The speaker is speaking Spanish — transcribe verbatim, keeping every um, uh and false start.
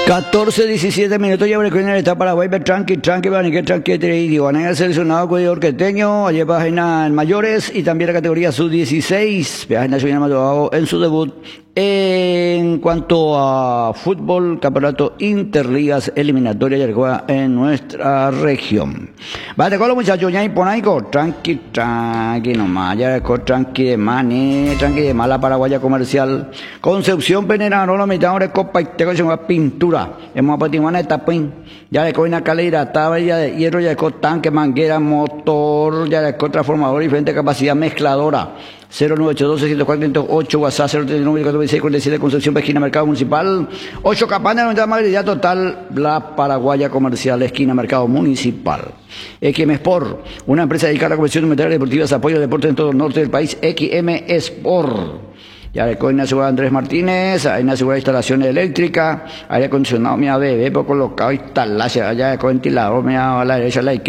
catorce, diecisiete minutos ya en está Paraguay, tranqui, tranqui, van que tranqui, y van a seleccionado cuidador queteño, allá página en mayores y también la categoría sub dieciséis, viaje nacional Maldonado en su debut. En cuanto a fútbol, campeonato interligas eliminatoria ya juega en nuestra región. Vale, con los muchachos, ya imponaico, tranqui, tranqui nomás, ya tranqui de mani, tranqui de mala paraguaya comercial. Concepción Penerano, la mitad de copa y te con pintura. Hemos apatido una etapa, ya de coina calera, tabla de hierro, ya de tanque, manguera, motor, ya de transformador y diferente capacidad mezcladora. cero nueve ocho dos seis cuatro ocho WhatsApp cero tres nueve cuatro seis cuatro siete Concepción Esquina Mercado Municipal ocho Campanas noventa Magridad total la Paraguaya Comercial Esquina Mercado Municipal. X M Sport, una empresa dedicada a la conversión de materiales deportivos, apoyo al deporte en todo el norte del país. X M Sport. Ya de Coina Seguridad Andrés Martínez, hay una seguridad de instalaciones eléctricas, aire acondicionado, mi A B B, colocado, instalación, allá de ventilador, mi a la derecha, a la izquierda.